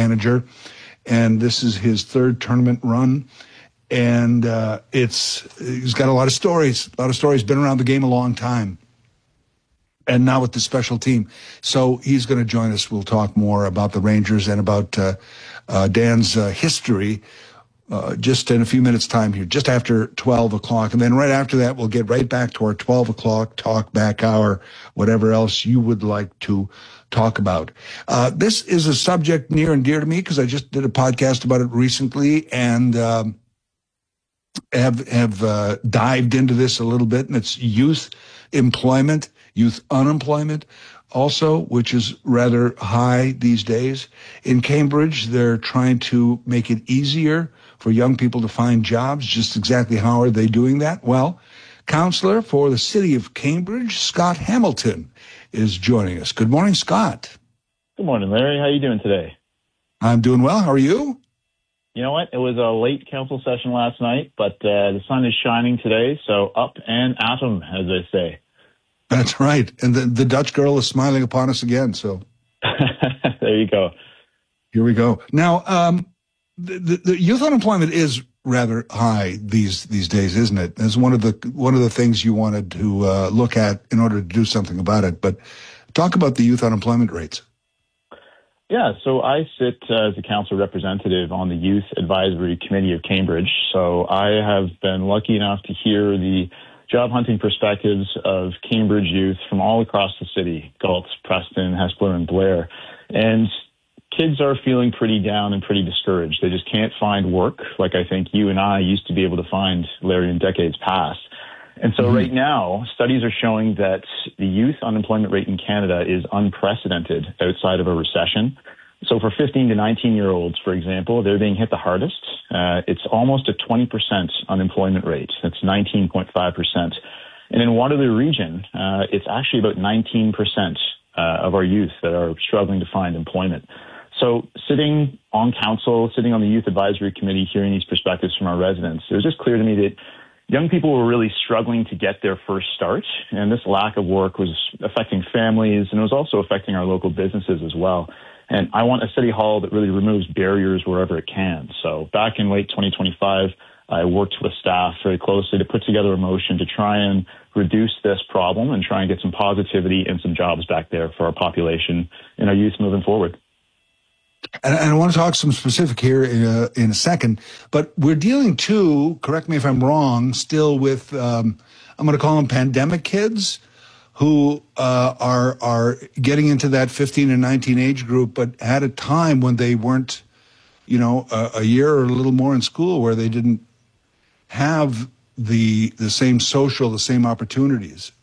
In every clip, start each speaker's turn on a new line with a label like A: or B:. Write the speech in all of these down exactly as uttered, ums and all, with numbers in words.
A: manager, and this is his third tournament run. And uh, it's he's got a lot of stories, a lot of stories, been around the game a long time. And now with the special team. So he's going to join us. We'll talk more about the Rangers and about uh, uh, Dan's uh, history uh, just in a few minutes' time here, just after twelve o'clock. And then right after that, we'll get right back to our twelve o'clock talk back hour, whatever else you would like to talk about. Uh, this is a subject near and dear to me because I just did a podcast about it recently and um, have, have uh, dived into this a little bit, and it's youth employment. Youth unemployment also, which is rather high these days. In Cambridge, they're trying to make it easier for young people to find jobs. Just exactly how are they doing that? Well, counselor for the city of Cambridge, Scott Hamilton, is joining us. Good morning, Scott.
B: Good morning, Larry. How are you doing today?
A: I'm doing well. How are you?
B: You know what? It was a late council session last night, but uh, the sun is shining today, so up and at 'em, as they say.
A: That's right. And the, the Dutch girl is smiling upon us again. So
B: there you go.
A: Here we go. Now, um, the, the, the youth unemployment is rather high these these days, isn't it? It's one of the one of the things you wanted to uh, look at in order to do something about it. But talk about the youth unemployment rates.
B: Yeah, so I sit uh, as a council representative on the Youth Advisory Committee of Cambridge. So I have been lucky enough to hear the job hunting perspectives of Cambridge youth from all across the city, Galt, Preston, Hespeler, and Blair. And kids are feeling pretty down and pretty discouraged. They just can't find work like I think you and I used to be able to find, Larry, in decades past. And so mm-hmm. right now, studies are showing that the youth unemployment rate in Canada is unprecedented outside of a recession. So for fifteen to nineteen-year-olds, for example, they're being hit the hardest. Uh, it's almost a twenty percent unemployment rate. That's nineteen point five percent. And in Waterloo region, uh, it's actually about nineteen percent uh, of our youth that are struggling to find employment. So sitting on council, sitting on the Youth Advisory Committee, hearing these perspectives from our residents, it was just clear to me that young people were really struggling to get their first start. And this lack of work was affecting families, and it was also affecting our local businesses as well. And I want a city hall that really removes barriers wherever it can. So back in late twenty twenty-five, I worked with staff very closely to put together a motion to try and reduce this problem and try and get some positivity and some jobs back there for our population and our youth moving forward.
A: And I want to talk some specific here in a, in a second, but we're dealing too, correct me if I'm wrong, still with, um, I'm going to call them pandemic kids, who uh, are are getting into that fifteen and nineteen age group, but had a time when they weren't, you know, a, a year or a little more in school where they didn't have the the same social, the same opportunities.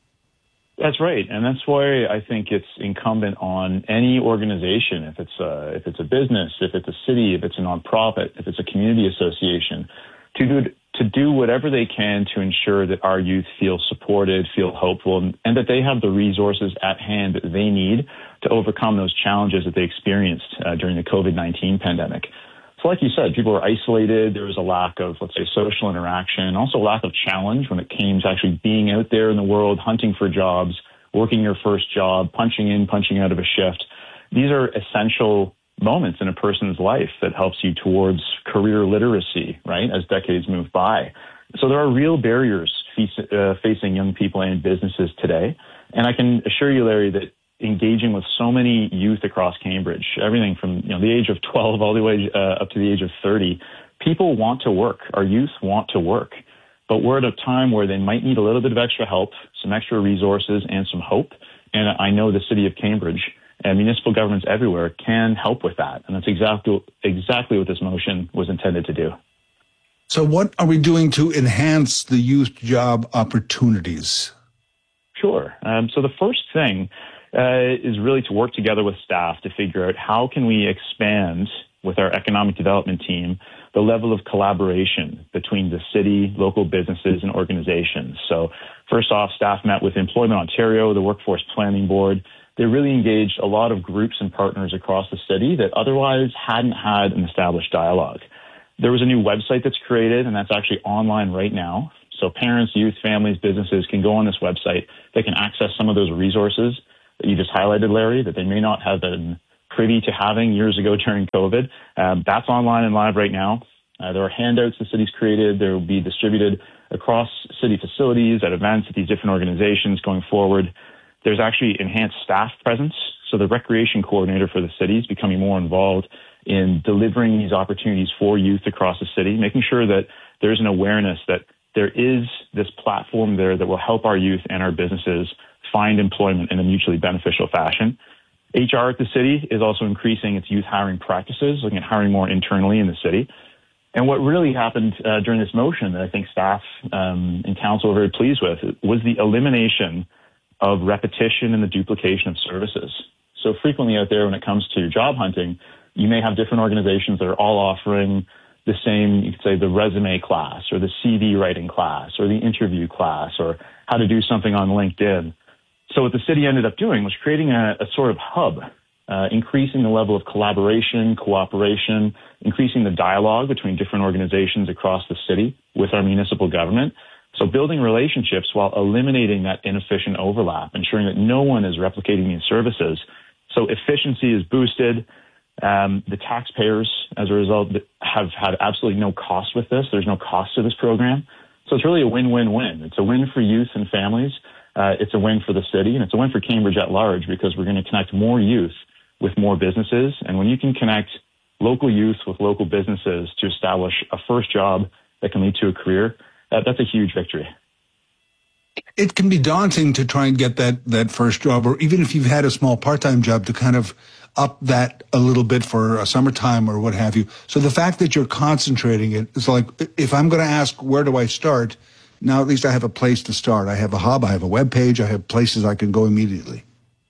B: That's right, and that's why I think it's incumbent on any organization, if it's a, if it's a business, if it's a city, if it's a nonprofit, if it's a community association, to do to do whatever they can to ensure that our youth feel supported, feel hopeful, and, and that they have the resources at hand that they need to overcome those challenges that they experienced uh, during the COVID nineteen pandemic. So like you said, people were isolated. There was a lack of, let's say, social interaction, also a lack of challenge when it came to actually being out there in the world, hunting for jobs, working your first job, punching in, punching out of a shift. These are essential moments in a person's life that helps you towards career literacy, right, as decades move by. So there are real barriers fe- uh, facing young people and businesses today. And I can assure you, Larry, that engaging with so many youth across Cambridge, everything from you know the age of twelve all the way uh, up to the age of thirty, people want to work. Our youth want to work. But we're at a time where they might need a little bit of extra help, some extra resources, and some hope. And I know the city of Cambridge and municipal governments everywhere can help with that. And that's exactly exactly what this motion was intended to do.
A: So what are we doing to enhance the youth job opportunities?
B: Sure. Um, so the first thing uh, is really to work together with staff to figure out how can we expand with our economic development team the level of collaboration between the city, local businesses, and organizations. So first off, staff met with Employment Ontario, the Workforce Planning Board. They really engaged a lot of groups and partners across the city that otherwise hadn't had an established dialogue. There was a new website that's created, and that's actually online right now. So parents, youth, families, businesses can go on this website. They can access some of those resources that you just highlighted, Larry, that they may not have been privy to having years ago during COVID. Um, that's online and live right now. Uh, there are handouts the city's created. They will be distributed across city facilities, at events, at these different organizations going forward. There's actually enhanced staff presence. So the recreation coordinator for the city is becoming more involved in delivering these opportunities for youth across the city, making sure that there's an awareness that there is this platform there that will help our youth and our businesses find employment in a mutually beneficial fashion. H R at the city is also increasing its youth hiring practices, looking at hiring more internally in the city. And what really happened uh, during this motion that I think staff um, and council are very pleased with was the elimination of repetition and the duplication of services. So frequently out there when it comes to job hunting, you may have different organizations that are all offering the same, you could say the resume class or the C V writing class or the interview class or how to do something on LinkedIn. So what the city ended up doing was creating a, a sort of hub, uh, increasing the level of collaboration, cooperation, increasing the dialogue between different organizations across the city with our municipal government. So building relationships while eliminating that inefficient overlap, ensuring that no one is replicating these services. So efficiency is boosted. Um, the taxpayers, as a result, have had absolutely no cost with this. There's no cost to this program. So it's really a win-win-win. It's a win for youth and families. Uh, it's a win for the city, and it's a win for Cambridge at large because we're going to connect more youth with more businesses. And when you can connect local youth with local businesses to establish a first job that can lead to a career, that, that's a huge victory.
A: It can be daunting to try and get that, that first job, or even if you've had a small part-time job, to kind of up that a little bit for a summertime or what have you. So the fact that you're concentrating it, it's like, if I'm going to ask, where do I start? Now at least I have a place to start. I have a hub, I have a web page, I have places I can go immediately.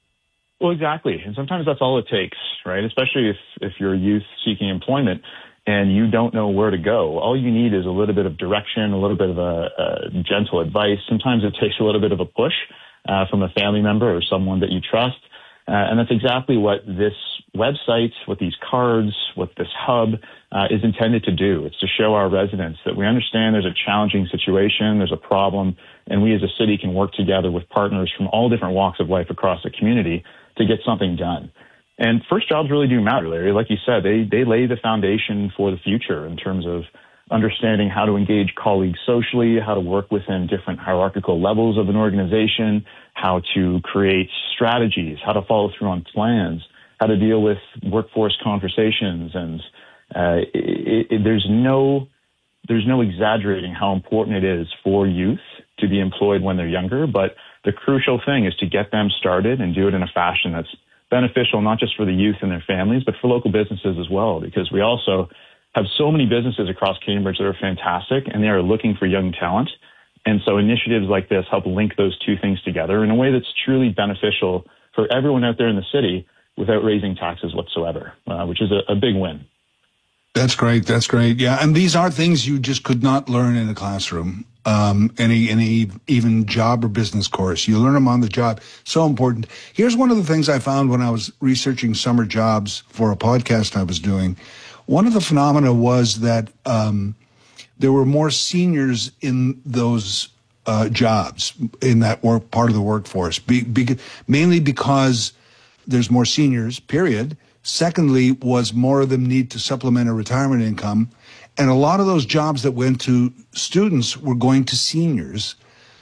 B: Well, exactly. And sometimes that's all it takes, right? Especially if, if you're a youth seeking employment and you don't know where to go. All you need is a little bit of direction, a little bit of a, a gentle advice. Sometimes it takes a little bit of a push uh, from a family member or someone that you trust. Uh, and that's exactly what this website, what these cards, what this hub uh, is intended to do. It's to show our residents that we understand there's a challenging situation, there's a problem, and we as a city can work together with partners from all different walks of life across the community to get something done. And first jobs really do matter, Larry. Like you said, they, they lay the foundation for the future in terms of understanding how to engage colleagues socially, how to work within different hierarchical levels of an organization, how to create strategies, how to follow through on plans, how to deal with workforce conversations. And uh, it, it, there's no there's no exaggerating how important it is for youth to be employed when they're younger. But the crucial thing is to get them started and do it in a fashion that's beneficial, not just for the youth and their families, but for local businesses as well, because we also have so many businesses across Cambridge that are fantastic and they are looking for young talent. And so initiatives like this help link those two things together in a way that's truly beneficial for everyone out there in the city without raising taxes whatsoever, uh, which is a, a big win.
A: That's great. That's great. Yeah. And these are things you just could not learn in a classroom, um, any, any even job or business course. You learn them on the job. So important. Here's one of the things I found when I was researching summer jobs for a podcast I was doing. One of the phenomena was that um, there were more seniors in those uh, jobs, in that work part of the workforce, be, be, mainly because there's more seniors, period. Secondly, was more of them need to supplement a retirement income. And a lot of those jobs that went to students were going to seniors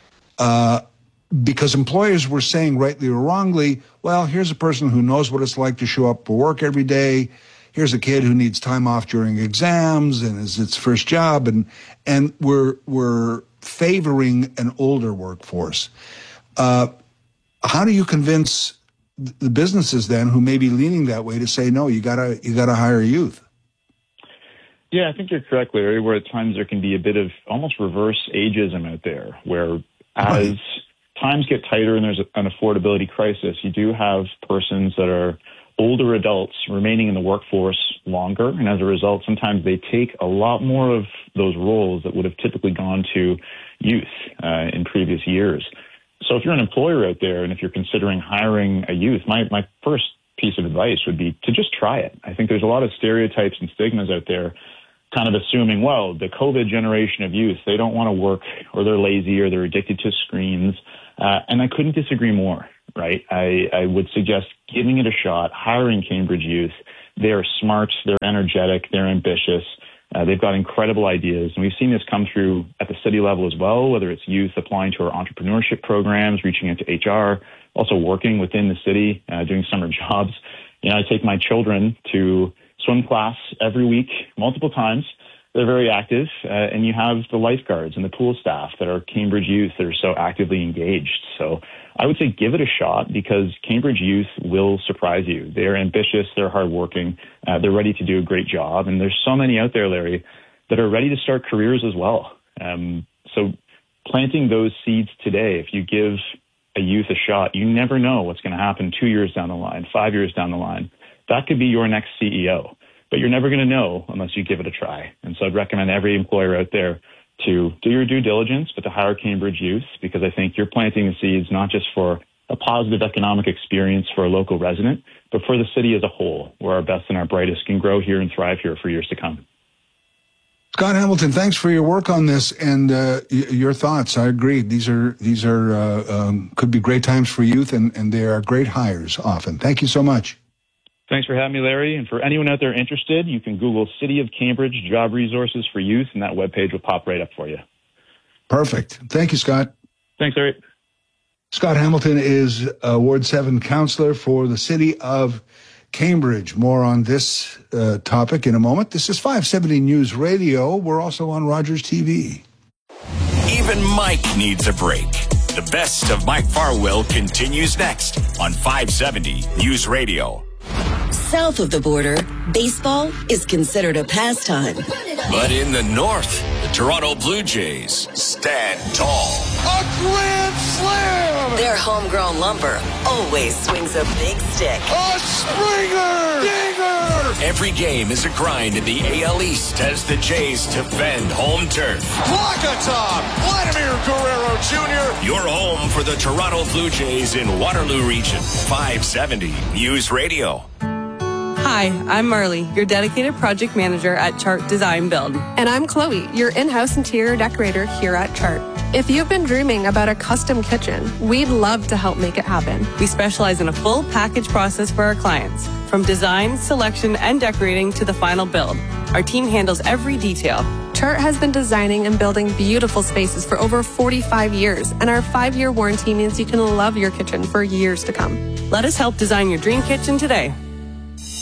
A: uh, because employers were saying, rightly or wrongly, well, here's a person who knows what it's like to show up for work every day. Here's a kid who needs time off during exams and is its first job, and and we're we're favoring an older workforce. Uh, how do you convince the businesses then who may be leaning that way to say no? You gotta you gotta hire youth.
B: Yeah, I think you're correct, Larry. Where at times there can be a bit of almost reverse ageism out there, where as right. times get tighter and there's an affordability crisis, you do have persons that are older adults remaining in the workforce longer, and as a result, sometimes they take a lot more of those roles that would have typically gone to youth uh, in previous years. So if you're an employer out there and if you're considering hiring a youth, my, my first piece of advice would be to just try it. I think there's a lot of stereotypes and stigmas out there kind of assuming, well, the COVID generation of youth, they don't want to work or they're lazy or they're addicted to screens. Uh, and I couldn't disagree more, right? I, I would suggest giving it a shot, hiring Cambridge youth. They are smart, they're energetic, they're ambitious. Uh, they've got incredible ideas. And we've seen this come through at the city level as well, whether it's youth applying to our entrepreneurship programs, reaching out to H R, also working within the city, uh, doing summer jobs. You know, I take my children to swim class every week, multiple times. They're very active, uh, and you have the lifeguards and the pool staff that are Cambridge youth that are so actively engaged. So I would say give it a shot, because Cambridge youth will surprise you. They're ambitious, they're hardworking, uh, they're ready to do a great job, and there's so many out there, Larry, that are ready to start careers as well. Um, so planting those seeds today, if you give a youth a shot, you never know what's going to happen two years down the line, five years down the line. That could be your next C E O. But you're never going to know unless you give it a try. And so I'd recommend every employer out there to do your due diligence, but to hire Cambridge youth, because I think you're planting the seeds not just for a positive economic experience for a local resident, but for the city as a whole, where our best and our brightest can grow here and thrive here for years to come.
A: Scott Hamilton, thanks for your work on this and uh, y- your thoughts. I agree. These are these are uh, um, could be great times for youth, and, and they are great hires often. Thank you so much.
B: Thanks for having me, Larry. And for anyone out there interested, you can Google City of Cambridge Job Resources for Youth, and that webpage will pop right up for you.
A: Perfect. Thank you, Scott.
B: Thanks, Larry.
A: Scott Hamilton is a Ward seven councillor for the City of Cambridge. More on this uh, topic in a moment. This is five seventy News Radio. We're also on Rogers T V.
C: Even Mike needs a break. The best of Mike Farwell continues next on five seventy News Radio.
D: South of the border, baseball is considered a pastime.
C: But in the north, the Toronto Blue Jays stand tall.
E: A grand slam!
D: Their homegrown lumber always swings a big stick.
E: A Springer! Dinger!
C: Every game is a grind in the A L East as the Jays defend home turf.
E: Block-a-top! Vladimir Guerrero Junior
C: Your home for the Toronto Blue Jays in Waterloo Region. five seventy News Radio.
F: Hi, I'm Marley, your dedicated project manager at Chart Design Build.
G: And I'm Chloe, your in-house interior decorator here at Chart. If you've been dreaming about a custom kitchen, we'd love to help make it happen.
F: We specialize in a full package process for our clients, from design, selection, and decorating to the final build. Our team handles every detail.
G: Chart has been designing and building beautiful spaces for over forty-five years, and our five-year warranty means you can love your kitchen for years to come.
F: Let us help design your dream kitchen today.